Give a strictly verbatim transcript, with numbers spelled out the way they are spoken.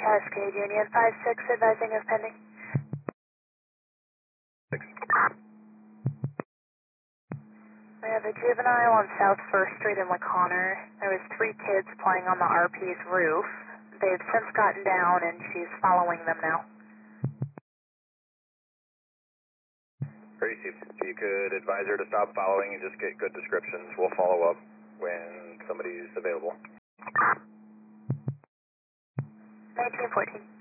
Cascade Union five six advising of pending. Six. We have a juvenile on South First Street in LaConner. There was three kids playing on the R P's roof. They've since gotten down and she's following them now. Received. If you could advise her to stop following and just get good descriptions, we'll follow up when somebody's available. nineteen fourteen.